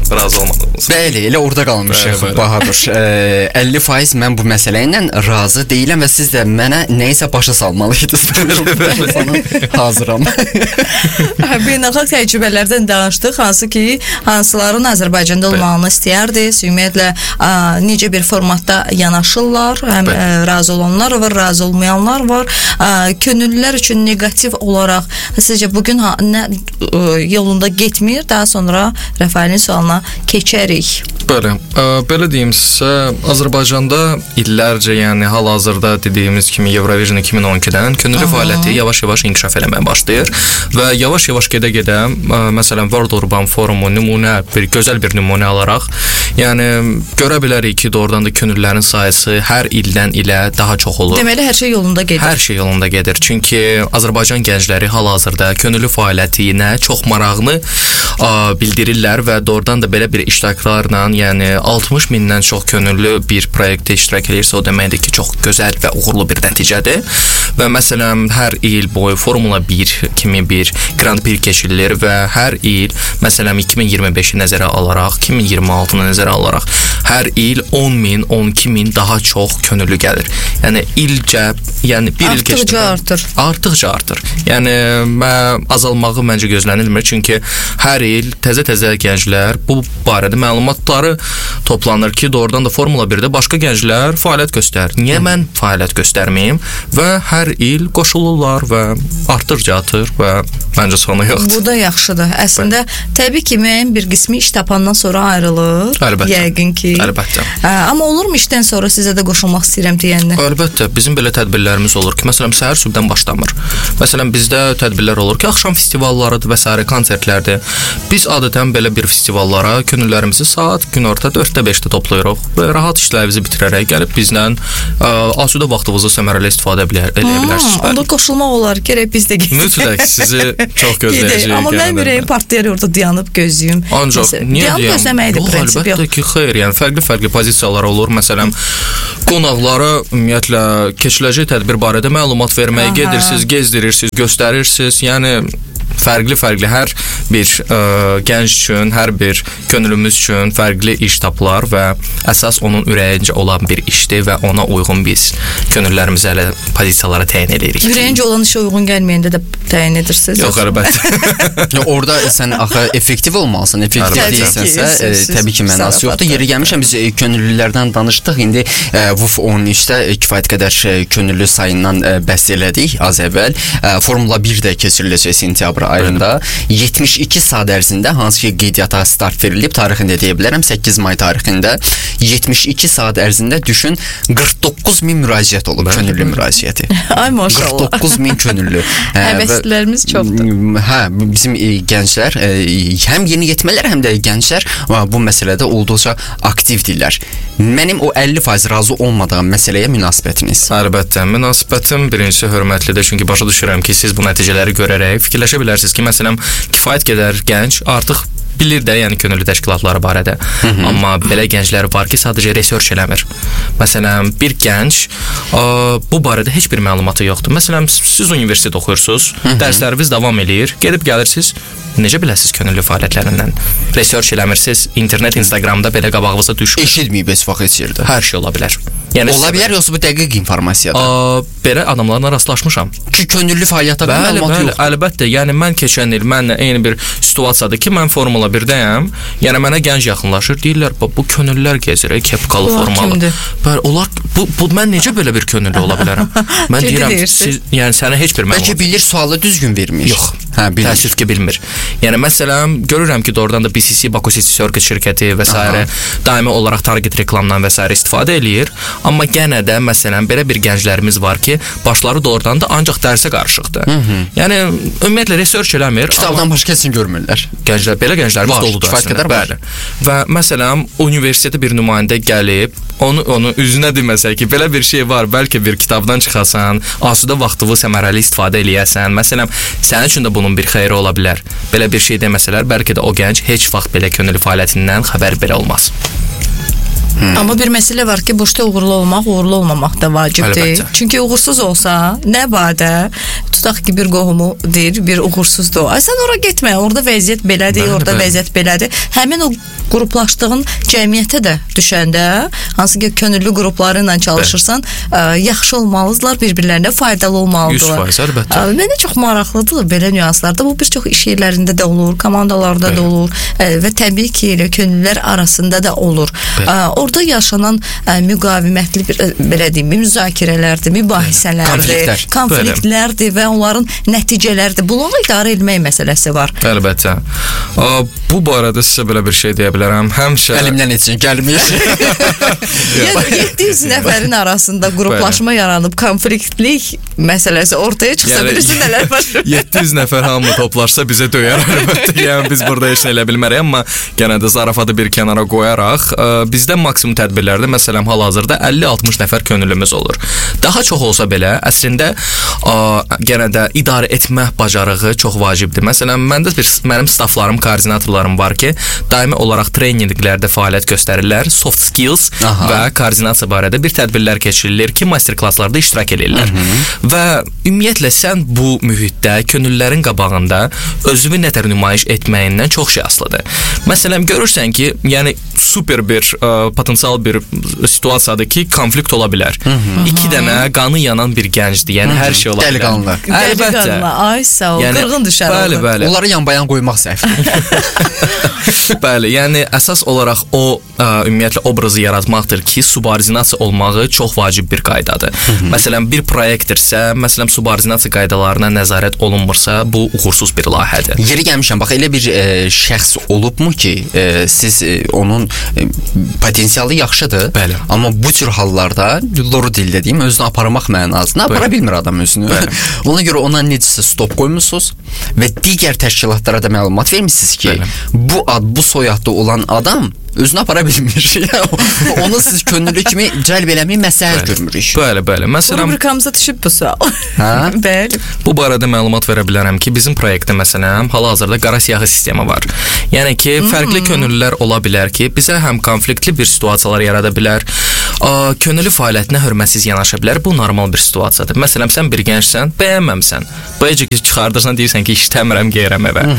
razı olmadığımız. Bəli, elə orada qalmışıq Bahadur. 50% mən bu məsələ ilə razı deyiləm və siz də mənə nəyisə başa salmalıydınız. Hazıram. Beynəlxalq təcrübələrdən danışdıq, hansıların Azərbaycanda olmağını istəyərdiniz, ümumiyyətlə necə bir formatda yanaşırlar, həm razı olanlar var, razı olmayanlar var. Könüllülər üçün negativ olaraq sizcə bugün nə yolunda getmir, daha sonra Rəfailin sualına keçərik. Bəli, belə deyim sizə, Azərbaycanda illərcə, yəni hal-hazırda dediyimiz kimi Eurovision 2012-dən könüllü fəaliyyəti yavaş-yavaş inkişaf eləməyə başlayır və yavaş-yavaş gedə-gedə, məsələn, World Urban Forumu nümunə, gözəl bir nümunə alaraq, yəni görə bilərik ki, doğrudan da könüllülərin sayısı hər ildən ilə daha çox olur. Deməli, hər şey yolunda gedir. Hər şey yolunda gedir. Çünki Azərbaycan gəncləri hal-hazırda könüllü fəaliyyətinə çox marağını bildirirlər və doğrudan da belə bir iştiraklarla, yəni 60 mindən çox könüllü bir proyektdə iştirak edirsə, o deməkdir ki, çox gözəl və uğurlu bir nəticədir. Və məsələn, hər il boyu Formula 1 kimi bir Grand Prix keçirilir və hər il, məsələn, 2025-i nəzərə alaraq, 2026-nı nəzərə alaraq, hər il 10 min, 12 min daha çox könüllü gəlir. Yəni ilcə, yəni bir il keçdi. Artıqca artır. Yəni azalmağı məncə gözlənilmir, çünki hər il təzə-təzə gənclər bu barədə məlumatları toplanır ki, doğrudan da Formula 1-də başqa gənclər fəaliyyət göstərir. Niyə mən fəaliyyət göstərməyim? Və hər il qoşulurlar və artırca atır və məncə sonu yoxdur. Bu da yaxşıdır. Əslində, təbii ki, müəyyən bir qismi iş tapandan sonra ayrılır. Əlbəttə. Yəqin ki. Əlbəttə. Amma olurmu işdən sonra sizə də qoşulmaq istəyirəm deyəndə? Əlbəttə. Bizim belə tədbirlərimiz olur ki, məsələn, səhər sübdən başlamır. Məsələn, bizdə tədbirlər olur ki, axşam festivallarıdır və s. konsertlərdir. Biz adətən belə bir festivallara könüllərimizi saat günorta 4-də 5-də toplayırıq və rahat işlərimizi bitirərək gəlib bizlə asudə vaxtınızı səmərəli istifadə edə bilərsiniz. Onda qoşulmaq olar, gərək biz də gedək. Mütləq sizi çox gözləyəcəyik. Amma mən ürəyim partlayır orada dayanıb gözləyim. Ancaq niyə deyəm? Əlbəttə ki, xeyr, yəni fərqli fərzisiyalar olur. Məsələn, qonaqlara ümumiyyətlə keçiləcək tədbir barədə məlumat verməyə gedirsiniz, gezdirirsiniz, göstərirsiniz. Yəni fərqli hər bir gənc üçün, hər bir könüllümüz üçün fərqli iş tapılar və əsas onun ürəyincə olan bir işdir və ona uyğun biz könüllərimizə elə pozisiyalara təyin edirik. Ürəyincə olan işə uyğun gəlməyəndə də təyin edirsiniz? Yox, əlbəttə. Orada sən axı effektiv olmalısan. Effektiv deyilsənsə, təbii ki, mənası yoxdur. Yeri gəlmişəm, biz könüllülərdən danışdıq. İndi WUF 13-də kifayət qədər könüllü sayından bəhs elədik az əvvəl. Formula 1-də keçiriləcək sentyabr ayında 72 saat ərzində, hansı ki qeydiyyata start verilib, tarixində deyə bilərəm, 8 may tarixində 72 saat ərzində düşün, 49 min müraciət olub, könüllü müraciəti. Ay maşallah. 49 min könüllü. Həvəslilərimiz çoxdur. Hə, bizim gənclər, həm yeniyetmələr, həm də gənclər bu məsələdə olduqca aktivdirlər. Mənim o 50% razı olmadığım məsələyə münasibətiniz? Əlbəttə, münasibətim birincisi hörmətlidir, çünki başa düşürəm ki, siz bu nəticələri görərək fikirləşə bilərsiniz ki, məsələn, kifayət qədər gənc artıq bilir də, yəni könüllü təşkilatları barədə. Amma belə gənclər var ki, sadəcə research eləmir. Məsələn, bir gənc bu barədə heç bir məlumatı yoxdur. Məsələn, siz universitet oxuyursunuz, dərsləriniz davam eləyir, gedib gəlirsiniz, necə biləsiniz könüllü fəaliyyətlərindən? Research eləmirsiniz, internet, Instagramda belə qabağınıza düşmür. Eşitməyib heç vaxt heç yerdə. Hər şey ola bilər. Yəni ola bilər, yoxsa bu dəqiq informasiyadır? Belə adamlarla rastlaşmışam. Ki könüllü fəaliyyətə məlumat yox. Əlbəttə, yəni mən keçən il mənlə eyni bir situasiyadır ki, mən Formula 1-dəyəm. Yəni mənə gənc yaxınlaşır, deyirlər, bu könüllülər gəzir, kepkalı formalı. Bəli, onlar bu mən necə belə bir könüllü ola bilərəm? Mən deyirəm, siz yəni sənə heç bir məlumat. Bəlkə bilir, sualı düzgün vermir. Yox. Təəssüf ki, bilmir. Yəni məsələn, görürəm ki, doğrudan da BCC Baku City Circuit şirkəti və s. daimi olaraq target reklamdan və s. istifadə eləyir. Amma yenə də məsələn belə bir gənclərimiz var ki, başları doğrudan da ancaq dərsə qarışıqdır. Yəni ümumiyyətlə research eləmir. Kitabdan başqa heç görmürlər. Gənclər, belə gənclərimiz doludur əslində. Bəli. Və məsələn, universitetə bir nümayəndə gəlib, onu üzünə deməsək ki, belə bir şey var, bəlkə bir kitabdan çıxasan, asudə vaxtını səmərəli istifadə eləyəsən. Məsələn, sənin üçün də bunun bir xeyri ola bilər. Belə bir şey deməsələr, bəlkə də o gənc heç vaxt belə könüllü fəaliyyətindən xəbər belə olmaz. Amma bir məsələ var ki, bu işdə uğurlu olmaq, uğurlu olmamaq da vacibdir. Əlbəttə. Çünki uğursuz olsa, nə badə tutaq ki bir qohumu deyir, bir uğursuzdur. Ay sən ora getmə, orada vəziyyət belədir, orada vəziyyət belədir. Həmin o qruplaşdığın cəmiyyətə də düşəndə, hansı ki könüllü qrupları ilə çalışırsan, yaxşı olmalıdırlar, bir-birlərinə faydalı olmalıdırlar. 100% əlbəttə. Mənə çox maraqlıdır belə nüanslarda. Bu bir çox iş yerlərində də olur, komandalarda da olur və təbii ki, könüllülər arasında da olur. Orada yaşanan müqavimətli belə deyim, müzakirələrdir, mübahisələrdir, konfliktlərdir və onların nəticələridir. Bunları idarə etmək məsələsi var. Əlbəttə. Bu barədə sizə belə bir şey deyə bilərəm. Həmişə əlimdən etsin, gəlmir. Yəni 700 nəfərin arasında qruplaşma yaranıb konfliktlik məsələsi ortaya çıxsa, bilirsin nələr var? 700 nəfər hamı toplaşsa bizə döyər əlbəttə. Yəni biz burada heç nə elə bilmərik, amma yenə də zarafatı bir kənara qoyaraq, bizdə maksimum tədbirlərdə məsələn hal-hazırda 50-60 nəfər könüllümüz olur. Daha çox olsa belə, əslində yenə də idarə etmə bacarığı çox vacibdir. Məsələn, mənim stafflarım, koordinatorlarım var ki, daimi olaraq treyninqlərdə fəaliyyət göstərirlər, soft skills və koordinasiya barədə bir tədbirlər keçirilir ki, master-klasslarda iştirak edirlər. Və ümumiyyətlə sən bu mühitdə könüllülərin qabağında özünü nətər nümayiş etməyindən çox şey asılıdır. Məsələn, görürsən ki, yəni super bir potensial bir situasiyadır ki, konflikt ola bilər. 2 dənə qanı yanan bir gəncdir, yəni hər şey ola bilər. Dəliqanlı. Əlbəttə. Ay sağ ol, qırğın düşər. Bəli. Onları yan-bayan qoymaq səhvdir. Bəli, yəni əsas olaraq o ümumiyyətlə obrazı yaratmaqdır ki, subordinasiya olmağı çox vacib bir qaydadır. Məsələn, bir proyektdirsə, məsələn, subordinasiya qaydalarına nəzarət olunmursa, bu uğursuz bir layihədir. Yeri gəlmişəm, bax elə bir şəxs olubmu ki, siz onun potensialı yaxşıdır, bəli. Amma bu tür hallarda, loru dildə deyim, özünü aparmaq mənasında apara bilmir adam özünü. Ona görə ona necəsə stop qoymusunuz və digər təşkilatlara da məlumat vermişsiniz ki, bəli. Bu ad, bu soyadda olan adam özünü apara bilmir. Onu siz könüllü kimi cəlb eləməyi məsləhət görmürük. Bəli. Məsələn, rubrikamıza düşüb bu sual. Bəli. Bu barədə məlumat verə bilərəm ki, bizim proyektdə məsələn, hal-hazırda qara siyahı sistemi var. Yəni ki, fərqli könüllülər ola bilər ki, bizə həm konfliktli bir situasiyalar yarada bilər, könüllü fəaliyyətinə hörmətsiz yanaşa bilər. Bu normal bir situasiyadır. Məsələn, sən bir gəncsən, bəyənməmsən. Bayıcı çıxardırsan, deyirsən ki, işləmirəm, geyirəm evə.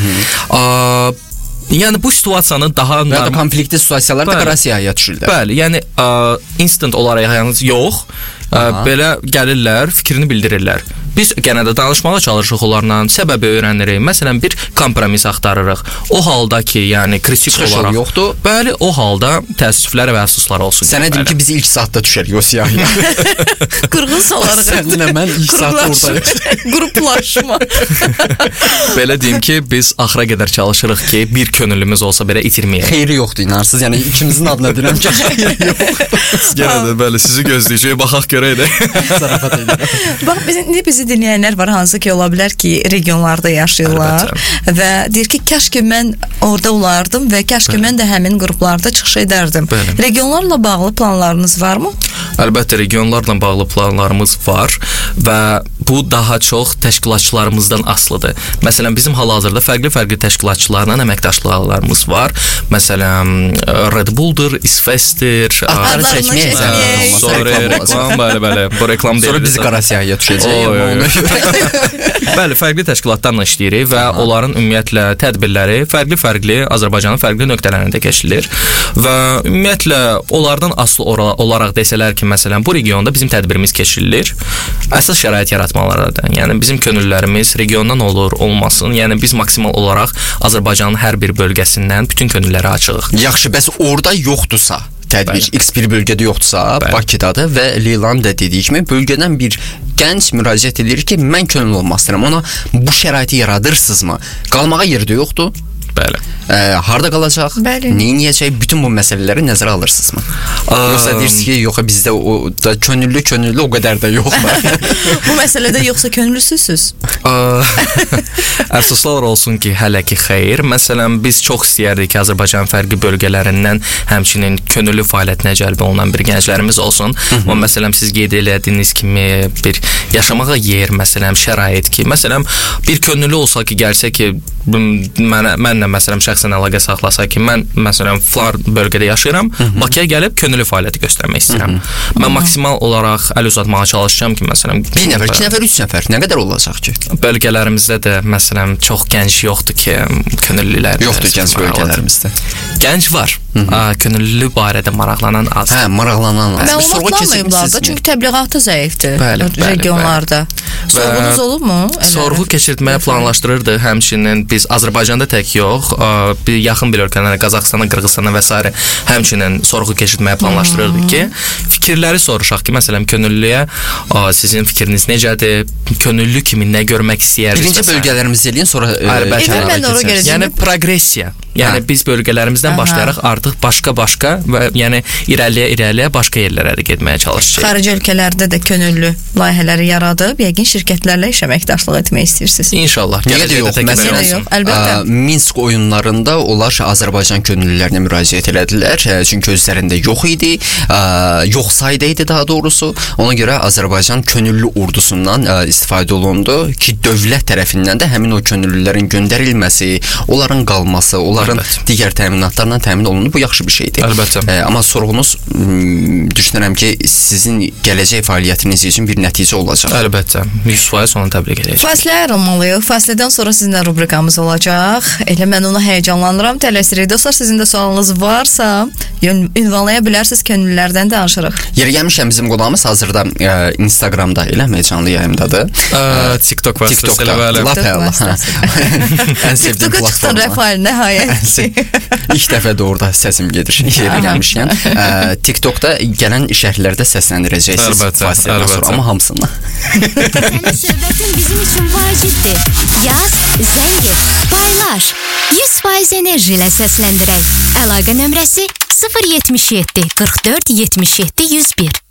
Yəni bu situasiyanı daha konfliktli situasiyalarda qara siyahıya düşürlər. Bəli, yəni instant olaraq yalnız yox, belə gəlirlər, fikrini bildirirlər. Biz yenə də danışmağa çalışırıq onlarla, səbəbi öyrənirik. Məsələn, bir kompromis axtarırıq. O halda ki, yəni kritik olaraq yoxdur. Bəli, o halda təəssüflər və əfsuslar olsun. Sənə deyim ki, biz ilk saatda düşərik o siyahıya. Qırğın salarıq. Səninlə mən ilk saatda oradayıq. Qruplaşma. Belə deyim ki, biz axıra qədər çalışırıq ki, bir könüllümüz olsa belə itirməyək. Xeyri yoxdur, inarsız. Yəni ikimizin adına deyirəm ki, xeyri yox. Yenə də bəli, sizi gözləyəcək, baxaq görək də. Zarafat edirəm. Bax, bizi dinləyənlər var, hansı ki, ola bilər ki, regionlarda yaşayırlar və deyir ki, kəş ki mən orada olardım və kəş ki mən də həmin qruplarda çıxış edərdim. Regionlarla bağlı planlarınız varmı? Əlbəttə, regionlarla bağlı planlarımız var və bu daha çox təşkilatçılarımızdan asılıdır. Məsələn, bizim hal-hazırda fərqli təşkilatçılarla əməkdaşlıqlarımız var. Məsələn, Red Bull'dur, İsfest'dir. Adlarını çəkmək. Sonra reklam, bəli. Bu reklam deyil. Sonra biz qara siyahıya düşəcəyik. Bəli, fərqli təşkilatlarla işləyirik və onların ümumiyyətlə tədbirləri fərqli Azərbaycanın fərqli nöqtələrində keçirilir və ümumiyyətlə onlardan asılı olaraq desələr ki, məsələn, bu regionda bizim tədbirimiz keçirilir. Əsas şərait yaratmalarıdır. Yəni bizim könüllülərimiz regiondan olur, olmasın. Yəni biz maksimal olaraq Azərbaycanın hər bir bölgəsindən bütün könüllülərə açığıq. Yaxşı, bəs orada yoxdursa, tədbir X1 bölgədə yoxdursa, Bakıdadır və Leylan da dediyi kimi bölgədən bir gənc müraciət edir ki, mən könüllü olmaq istəyirəm. Ona bu şəraiti yaradırsınızmı? Qalmağa yeri də yoxdur. Bəli. Harda qalacaq? Bəli. Neyniyəcək? Bütün bu məsələləri nəzərə alırsınızmı? Yoxsa deyirsiniz ki, yox, bizdə o da könüllü o qədər də yox var. Bu məsələdə yoxsa könüllüsüzsüz? Əfsuslar olsun ki, hələ ki xeyr. Məsələn, biz çox istəyərdik ki, Azərbaycan fərqli bölgələrindən həmçinin könüllü fəaliyyətinə cəlb olunan bir gənclərimiz olsun. Amma məsələn, siz qeyd elədiyiniz kimi bir yaşamağa yer, məsələn, şərait ki, məsələn, bir könüllü olsa ki, gəlsə ki, mənlə sizinlə məsələn şəxsən əlaqə saxlasa ki, mən məsələn filan bölgədə yaşayıram, Bakıya gəlib könüllü fəaliyyəti göstərmək istəyirəm. Mən maksimal olaraq əl uzatmağa çalışacağam ki, məsələn 1 nəfər, 2 nəfər, 3 nəfər nə qədər olacaq ki? Bölgələrimizdə də məsələn çox gənc yoxdur ki, könüllülər yoxdur gənc bölgələrimizdə. Gənc var. Könüllü barədə maraqlanan az. Hə, maraqlanan az. Məlumatlanmayıblar da, çünki təbliğatı zəifdir regionlarda. Sorğunuz olubmu? Sorğu keçirtməyə planlaşdırırdı. Həmçinin biz Azərbaycanda tək yox, bir yaxın bir ölkələrə, Qazaxıstana, Qırğızstana və s. həmçinin sorğu keçirtməyə planlaşdırırdı ki, fikirləri soruşaq ki, məsələn, könüllüyə sizin fikriniz necədir? Könüllü kimi nə görmək istəyirsiniz? Birinci bölgələrimizi eləyin, sonra yəni progressiya. Yəni biz bölgələrimizdən başlayaraq artıq başqa və yəni irəliyə başqa yerlərə də getməyə çalışacağıq. Xarici ölkələrdə də könüllü layihələri yaradıb, yəqin şirkətlərlə iş əməkdaşlıq etmək istəyirsiniz. İnşallah. Gələcəkdə yox. Məsələn, əlbəttə. Minsk oyunlarında onlar Azərbaycan könüllülərinə müraciət elədilər, çünki özlərində yox idi, yox sayda idi daha doğrusu. Ona görə Azərbaycan könüllü ordusundan istifadə olundu ki, dövlət tərəfindən də həmin o könüllülərin göndərilməsi, onların qalması, onların digər təminatlarla təmin olundu. Bu yaxşı bir şeydir. Əlbəttə. Amma sorğunuz düşünürəm ki, sizin gələcək fəaliyyətiniz üçün bir nəticə olacaq. Əlbəttə. 100% onu təbliğ edəcəyik. Fasiləyə ayrılmalıyıq. Fasilədən sonra sizinlə rubrikamız olacaq. Elə mən ona həyecanlanıram. Tələsirik. Dostlar, sizin də sualınız varsa, ünvanlaya bilərsiniz, könüllülərdən danışırıq. Yeri gəlmişəm, bizim qonağımız hazırda Instagramda eləmi, canlı yayımdadır. TikTok vasitəsilə. Ən sevdiyim platforma. çıxdın Rəfail, nəhayət. İlk dəfə də orada səsim gedir. Yeri gəlmişkən. TikTokda gələn şərhlərdə səsləndirəcəksiniz fasilədən sonra, amma hamısını. Sənin söhbətin bizim üçün vacibdir. Yaz, zəng et, paylaş. 100% enerji ilə səsləndirək. Əlaqə nömrəsi 077 44 77 101.